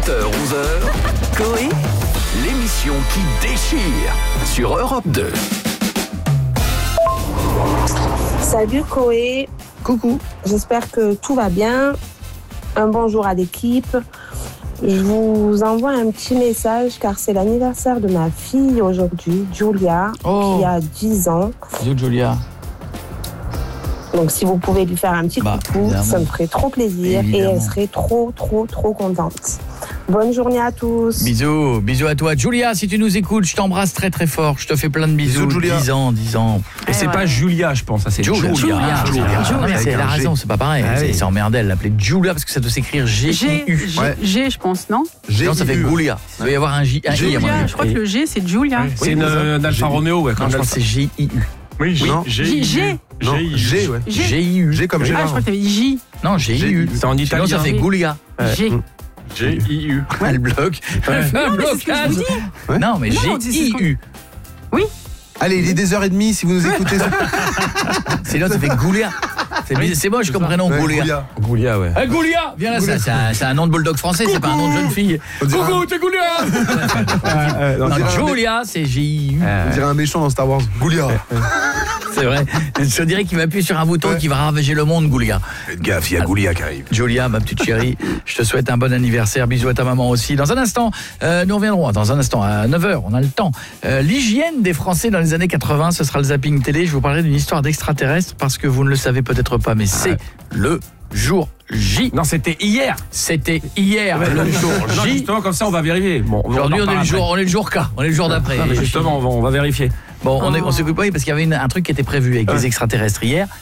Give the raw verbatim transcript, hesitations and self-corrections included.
sept heures onze heures, Coé, l'émission qui déchire sur Europe deux. Salut Coé. Coucou. J'espère que tout va bien. Un bonjour à l'équipe. Je vous envoie un petit message car c'est l'anniversaire de ma fille aujourd'hui, Julia, Oh. qui a dix ans. Bisous Julia. Donc si vous pouvez lui faire un petit Bah, coucou, évidemment. ça me ferait trop plaisir Évidemment. et elle serait trop, trop, trop contente. Bonne journée à tous. Bisous, bisous à toi. Julia, si tu nous écoutes, je t'embrasse très très fort. Je te fais plein de bisous. Bisous, Julia. dix ans, dix ans. Et c'est ouais. pas Julia, je pense, ça c'est Julia. Julia. Julia. Ah, Julia. Julia. Non, mais c'est- elle a Avec un G. raison, c'est pas pareil. Ah c'est oui. c'est emmerdé, elle l'appelait Julia parce que ça doit s'écrire G I G, U. G, Ouais. G, je pense, non Non, ça fait Goulia. Il doit y avoir un J, un I à mon Julia, avis. je crois que le G, c'est Julia. C'est une, une Alfa Romeo, ouais. Non, Quand je pense que c'est G I U. Oui, J- Non. J, G, Non, G, ouais. G. G I U. G comme Ah, je Gérard. crois que t'avais dit J. Non, G I U. C'est en Sinon, italien. ça fait Goulia. G. G I U. Elle bloque. Elle fait un Non, mais c'est ce que je blocage. vous dis. Ouais. Non, mais Non, G c'est ce I U. Allez, il est des heures et demie si vous nous écoutez. Sinon, ça fait Goulia. C'est bizarre- C'est moche comme prénom, Ouais, Goulia. Goulia. Goulia, ouais. Eh, Goulia, viens là, ça, c'est un, c'est un nom de bulldog français, c'est pas un nom de jeune fille. On dirait, Coucou, t'es Goulia. Non, Non, dirait un Julia, c'est G I U. un, on dirait un méchant dans Star Wars. Goulia. C'est vrai. Je dirais qu'il va appuyer sur un bouton Ouais. qui va ravager le monde, Goulia. Faites gaffe, il y a Goulia qui arrive. Julia, ma petite chérie, je te souhaite un bon anniversaire. Bisous à ta maman aussi. Dans un instant, euh, nous reviendrons, dans un instant, à neuf heures, on a le temps. Euh, L'hygiène des Français dans les années quatre-vingts, ce sera le zapping télé. Je vous parlerai d'une histoire d'extraterrestre parce que vous ne le savez peut-être pas, mais c'est le jour J. Non, c'était hier. C'était hier, Ouais, le jour Non, J. justement, comme ça, on va vérifier. Bon, Aujourd'hui, on, en est le parle jour, on est le jour K, on est le jour d'après. après. Non, mais justement, on va, on va vérifier. Bon, on est- on s'occupe pas parce qu'il y avait une- un truc qui était prévu avec les extraterrestres hier.